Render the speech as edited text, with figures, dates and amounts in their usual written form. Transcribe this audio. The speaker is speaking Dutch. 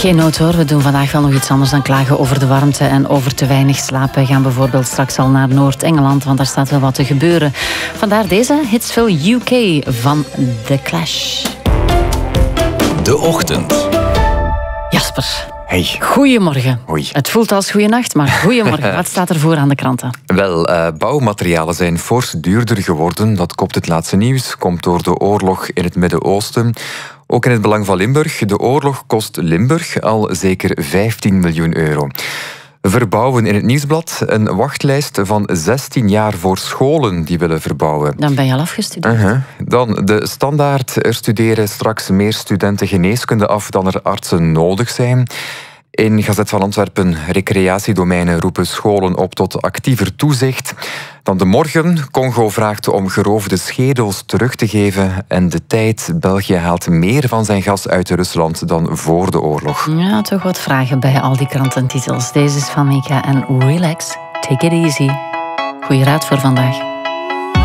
Geen nood hoor, we doen vandaag wel nog iets anders dan klagen over de warmte en over te weinig slaap. We gaan bijvoorbeeld straks al naar Noord-Engeland, want daar staat wel wat te gebeuren. Vandaar deze Hitsville UK van The Clash. De Ochtend. Jasper. Hey. Goedemorgen. Hoi. Het voelt als goeienacht, maar goedemorgen. Wat staat er voor aan de kranten? Wel, bouwmaterialen zijn fors duurder geworden. Dat kopt het laatste nieuws. Komt door de oorlog in het Midden-Oosten. Ook in het belang van Limburg. De oorlog kost Limburg al zeker 15 miljoen euro. Verbouwen in het Nieuwsblad. Een wachtlijst van 16 jaar voor scholen die willen verbouwen. Dan ben je al afgestudeerd. Dan de Standaard. Er studeren straks meer studenten geneeskunde af dan er artsen nodig zijn. In Gazet van Antwerpen, recreatiedomeinen roepen scholen op tot actiever toezicht. Dan de Morgen, Congo vraagt om geroofde schedels terug te geven. En De Tijd, België haalt meer van zijn gas uit Rusland dan voor de oorlog. Ja, toch wat vragen bij al die krantentitels. Deze is van Mika en Relax, take it easy. Goeie raad voor vandaag.